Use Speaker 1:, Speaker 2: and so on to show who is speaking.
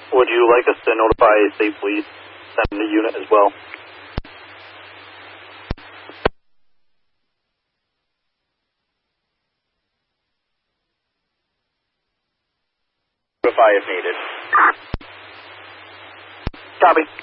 Speaker 1: Would you like us to notify State Police, send a unit as well?
Speaker 2: Notify if needed.
Speaker 1: Copy.